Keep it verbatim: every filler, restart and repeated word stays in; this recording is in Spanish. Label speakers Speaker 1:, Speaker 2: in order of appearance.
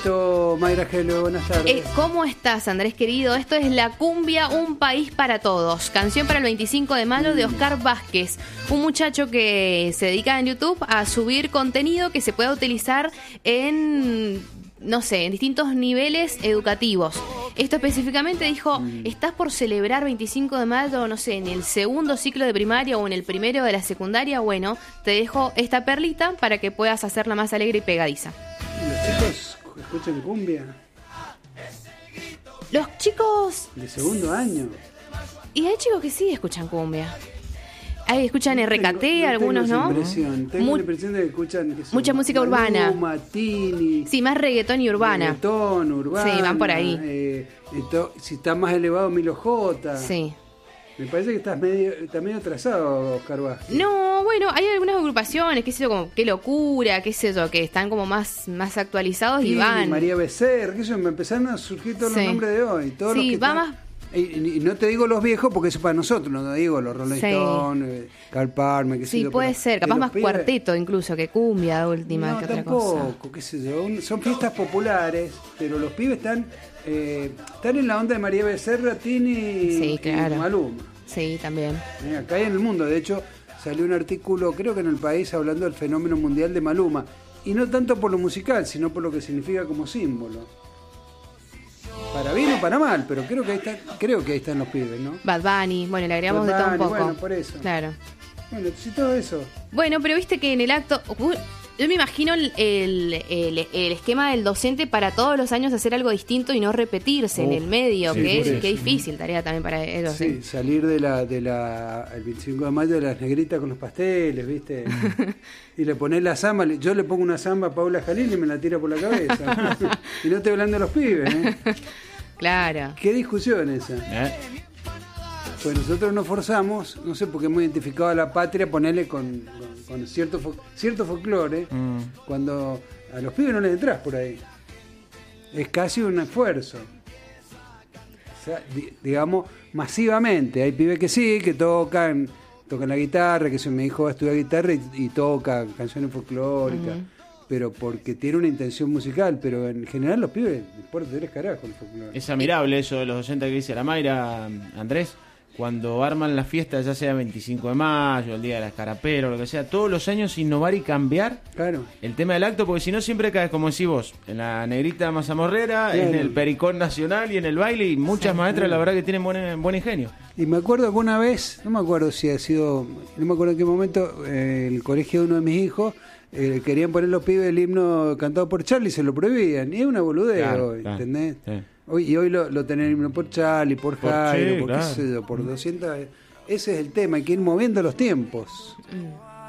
Speaker 1: Mayra Gelo, buenas tardes.
Speaker 2: Eh, ¿Cómo estás, Andrés querido? Esto es La Cumbia, un país para todos. Canción para el veinticinco de mayo de Oscar Vázquez, un muchacho que se dedica en YouTube a subir contenido que se pueda utilizar en, no sé, en distintos niveles educativos. Esto específicamente dijo, mm. estás por celebrar veinticinco de mayo, no sé, en el segundo ciclo de primaria o en el primero de la secundaria. Bueno, te dejo esta perlita para que puedas hacerla más alegre y pegadiza.
Speaker 1: Los chicos escuchan cumbia.
Speaker 2: Los chicos...
Speaker 1: De segundo año.
Speaker 2: Y hay chicos que sí escuchan cumbia. Ahí escuchan
Speaker 1: no
Speaker 2: R K T,
Speaker 1: tengo, no
Speaker 2: algunos,
Speaker 1: tengo esa
Speaker 2: ¿no?
Speaker 1: Impresión. Tengo Mu- la impresión de que escuchan... Que
Speaker 2: mucha música
Speaker 1: Maluma,
Speaker 2: urbana.
Speaker 1: Tini,
Speaker 2: sí, más reggaetón y urbana.
Speaker 1: Reggaetón, urbana.
Speaker 2: Sí, van por ahí.
Speaker 1: Eh, to, si está más elevado, Milo J.
Speaker 2: Sí.
Speaker 1: Me parece que estás medio, está medio atrasado, Oscar Vázquez.
Speaker 2: No, bueno, hay algunas agrupaciones, qué sé yo, como Qué Locura, qué sé yo, que están como más, más actualizados
Speaker 1: sí,
Speaker 2: y van.
Speaker 1: María Becerra, qué sé yo, me empezaron a surgir todos sí. los nombres de hoy. Todos
Speaker 2: sí,
Speaker 1: los que
Speaker 2: va
Speaker 1: están...
Speaker 2: más...
Speaker 1: Y, y no te digo los viejos porque eso es para nosotros, no te digo los Rolling sí. Stones, eh, Carl Palmer, qué sé
Speaker 2: sí,
Speaker 1: yo.
Speaker 2: puede
Speaker 1: pero,
Speaker 2: ser, capaz más
Speaker 1: pibes,
Speaker 2: cuarteto incluso que cumbia última,
Speaker 1: no,
Speaker 2: que otra
Speaker 1: tampoco,
Speaker 2: cosa.
Speaker 1: qué sé yo, son fiestas populares, pero los pibes están eh, están en la onda de María Becerra, Tini
Speaker 2: sí, claro.
Speaker 1: y Maluma.
Speaker 2: Sí, también.
Speaker 1: Eh, acá en el mundo, de hecho, salió un artículo, creo que en El País, hablando del fenómeno mundial de Maluma. Y no tanto por lo musical, sino por lo que significa como símbolo. Para bien o para mal, pero creo que ahí están, creo que ahí están los pibes, ¿no?
Speaker 2: Bad Bunny, bueno, le agregamos
Speaker 1: Bad
Speaker 2: de todo un
Speaker 1: Bunny,
Speaker 2: poco.
Speaker 1: Bueno, por eso.
Speaker 2: Claro.
Speaker 1: Bueno, sí, todo eso.
Speaker 2: Bueno, pero viste que en el acto... Yo me imagino el, el, el, el esquema del docente para todos los años hacer algo distinto y no repetirse oh, en el medio, sí, que es que difícil tarea también para ellos.
Speaker 1: Sí, ¿eh? Salir de la de la el veinticinco de mayo de las negritas con los pasteles, ¿viste? Y le ponés la samba, yo le pongo una samba a Paula Jalil y me la tira por la cabeza. Y no estoy hablando de los pibes, ¿eh?
Speaker 2: Claro.
Speaker 1: ¿Qué discusión esa? ¿Eh? Pues nosotros nos forzamos, no sé, porque hemos identificado a la patria, ponerle con, con, con cierto fo- cierto folclore, mm. cuando a los pibes no les entras por ahí. Es casi un esfuerzo. O sea, di- digamos, masivamente. Hay pibes que sí, que tocan, tocan la guitarra, que se me dijo va a estudiar guitarra y, y toca canciones folclóricas, uh-huh. pero porque tiene una intención musical, pero en general los pibes, no importa, tres carajos el folclore.
Speaker 3: Es admirable eso de los oyentes que dice la Mayra, Andrés. Cuando arman las fiestas, ya sea veinticinco de mayo, el día de la escarapera, lo que sea, todos los años innovar y cambiar
Speaker 1: claro.
Speaker 3: el tema del acto, porque si no siempre caes, como decís vos, en la negrita mazamorrera, claro. en el pericón nacional y en el baile, y muchas sí, maestras claro. la verdad que tienen buen, buen ingenio.
Speaker 1: Y me acuerdo que una vez, no me acuerdo si ha sido, no me acuerdo en qué momento, eh, el colegio de uno de mis hijos, eh, querían poner los pibes el himno cantado por Charlie y se lo prohibían, y es una boludez, claro, ¿entendés? Claro, sí. Hoy, y hoy lo, lo tenemos por Charlie, por, por Jairo, sí, por, claro. qué sé yo, por doscientas. Ese es el tema, hay que ir moviendo los tiempos. Mm.